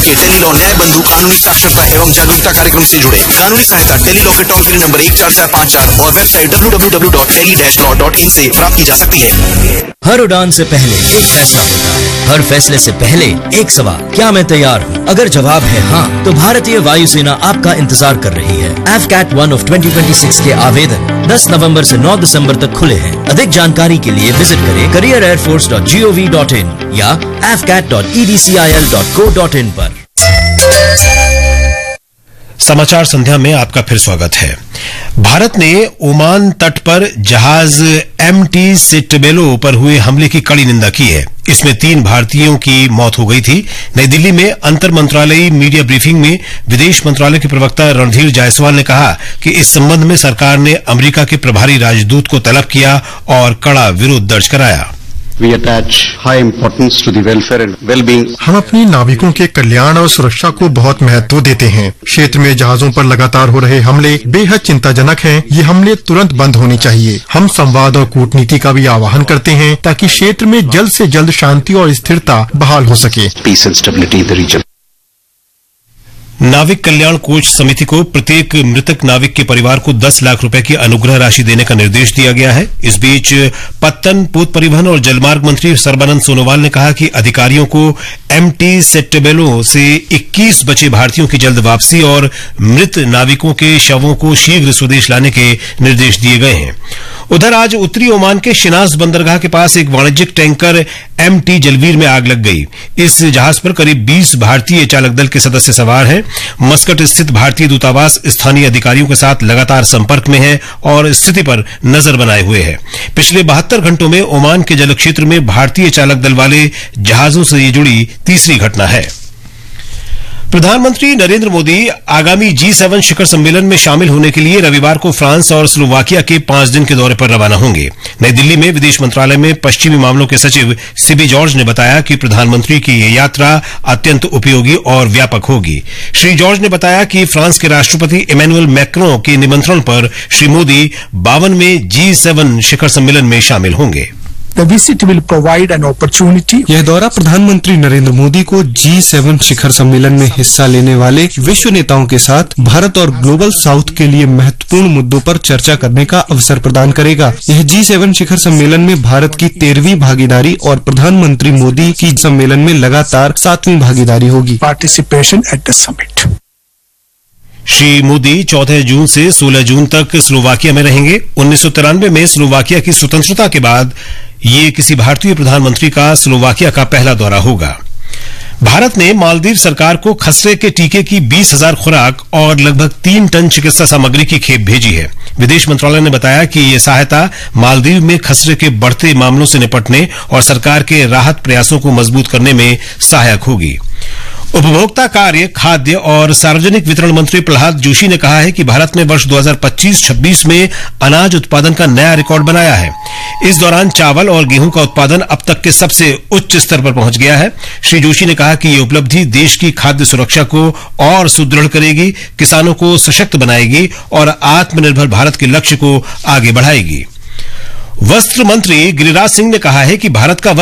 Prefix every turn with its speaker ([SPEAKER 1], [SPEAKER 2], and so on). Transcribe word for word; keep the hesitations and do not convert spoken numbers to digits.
[SPEAKER 1] के टेलीलॉ न्याय बंधु कानूनी साक्षरता एवं जागरूकता कार्यक्रम से जुड़े। कानूनी सहायता टेलीलॉ के टोल फ्री नंबर एक चार चार पाँच चार और website W W W dot tele dash law dot in से प्राप्त की जा सकती है।
[SPEAKER 2] हर उड़ान से पहले एक फैसला होता है, हर फैसले से पहले एक सवाल, क्या मैं तैयार हूँ? अगर जवाब है हाँ, तो भारतीय वायुसेना आपका इंतजार कर रही है। F cat one of twenty twenty six के आवेदन दस नवंबर से नौ दिसंबर तक खुले हैं। अधिक जानकारी के लिए विजिट करें career air force dot G O V dot in या F cat dot E D C I L dot co dot in पर।
[SPEAKER 3] समाचार संध्या में आपका फिर स्वागत है। भारत ने ओमान तट पर जहाज एम टी सेटबेलो पर हुए हमले की कड़ी निंदा की है। इसमें तीन भारतीयों की मौत हो गई थी। नई दिल्ली में अंतर मंत्रालयी मीडिया ब्रीफिंग में विदेश मंत्रालय के प्रवक्ता रणधीर जायसवाल ने कहा कि इस संबंध में सरकार ने अमेरिका के प्रभारी राजदूत को तलब किया और कड़ा विरोध दर्ज कराया।
[SPEAKER 4] We attach high importance to the welfare and well-being.
[SPEAKER 5] हम अपनी नाविकों के कल्याण और सुरक्षा को बहुत महत्व देते हैं। क्षेत्र में जहाजों पर लगातार हो रहे हमले बेहद चिंताजनक हैं। ये हमले तुरंत बंद होने चाहिए। हम संवाद और कूटनीति का भी आह्वान करते हैं ताकि क्षेत्र में जल्द से जल्द शांति और स्थिरता बहाल हो सके।
[SPEAKER 4] Peace and stability in the region.
[SPEAKER 3] नाविक कल्याण कोष समिति को प्रत्येक मृतक नाविक के परिवार को दस लाख रुपए की अनुग्रह राशि देने का निर्देश दिया गया है। इस बीच पत्तन, पोत परिवहन और जलमार्ग मंत्री सर्बानंद सोनोवाल ने कहा कि अधिकारियों को एम टी सेटबेलो से इक्कीस बचे भारतीयों की जल्द वापसी और मृत नाविकों के शवों को शीघ्र स्वदेश लाने के निर्देश दिए गए हैं। उधर आज उत्तरी ओमान के शिनाज बंदरगाह के पास एक वाणिज्यिक टैंकर एम टी जलवीर में आग लग गई। इस जहाज पर करीब बीस भारतीय चालक दल के सदस्य सवार हैं। मस्कट स्थित भारतीय दूतावास स्थानीय अधिकारियों के साथ लगातार संपर्क में है और स्थिति पर नजर बनाए हुए है। पिछले बहत्तर घंटों में ओमान के जल क्षेत्र में भारतीय चालक दल वाले जहाजों से जुड़ी तीसरी घटना है। प्रधानमंत्री नरेंद्र मोदी आगामी जी सेवन शिखर सम्मेलन में शामिल होने के लिए रविवार को फ्रांस और स्लोवाकिया के पांच दिन के दौरे पर रवाना होंगे। नई दिल्ली में विदेश मंत्रालय में पश्चिमी मामलों के सचिव सीबी जॉर्ज ने बताया कि प्रधानमंत्री की यह यात्रा अत्यंत उपयोगी और व्यापक होगी। श्री जॉर्ज ने बताया कि फ्रांस के राष्ट्रपति इमैनुअल मैक्रों के निमंत्रण पर श्री मोदी बावनवें जी सेवन शिखर सम्मेलन में शामिल होंगे।
[SPEAKER 6] The visit will provide an opportunity.
[SPEAKER 7] यह दौरा प्रधानमंत्री नरेंद्र मोदी को जी सेवन शिखर सम्मेलन में हिस्सा लेने वाले विश्व नेताओं के साथ भारत और ग्लोबल साउथ के लिए महत्वपूर्ण मुद्दों पर चर्चा करने का अवसर प्रदान करेगा। यह जी सेवन शिखर सम्मेलन में भारत की तेरहवीं भागीदारी और प्रधानमंत्री मोदी की सम्मेलन में लगातार सातवीं भागीदारी होगी।
[SPEAKER 6] Participation at the summit.
[SPEAKER 3] Shri Modi चौदह जून से सोलह जून तक स्लोवाकिया में रहेंगे। उन्नीस सौ तिरानवे में स्लोवाकिया की स्वतंत्रता के बाद ये किसी भारतीय प्रधानमंत्री का स्लोवाकिया का पहला दौरा होगा। भारत ने मालदीव सरकार को खसरे के टीके की बीस हजार खुराक और लगभग तीन टन चिकित्सा सामग्री की खेप भेजी है। विदेश मंत्रालय ने बताया कि ये सहायता मालदीव में खसरे के बढ़ते मामलों से निपटने और सरकार के राहत प्रयासों को मजबूत करने में सहायक होगी। उपभोक्ता कार्य, खाद्य और सार्वजनिक वितरण मंत्री प्रहलाद जोशी ने कहा है कि भारत ने वर्ष दो हज़ार पच्चीस छब्बीस में अनाज उत्पादन का नया रिकॉर्ड बनाया है। इस दौरान चावल और गेहूं का उत्पादन अब तक के सबसे उच्च स्तर पर पहुंच गया है। श्री जोशी ने कहा कि ये उपलब्धि देश की खाद्य सुरक्षा को और सुदृढ़ करेगी, किसानों को सशक्त बनाएगी और आत्मनिर्भर भारत के लक्ष्य को आगे बढ़ाएगी। वस्त्र मंत्री गिरिराज सिंह ने कहा है कि भारत का